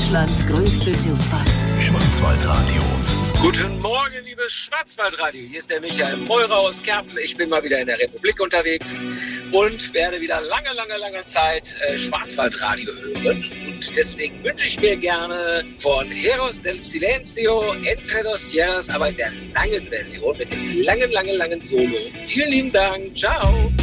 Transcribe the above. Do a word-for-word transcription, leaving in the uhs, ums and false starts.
Deutschlands größte Jukebox. Schwarzwaldradio. Guten Morgen, liebes Schwarzwaldradio. Hier ist der Michael Meurer aus Kerpen. Ich bin mal wieder in der Republik unterwegs und werde wieder lange, lange, lange Zeit äh, Schwarzwaldradio hören. Und deswegen wünsche ich mir gerne von Heros del Silencio, Entre dos Tierras, aber in der langen Version mit dem langen, langen, langen Solo. Vielen lieben Dank. Ciao.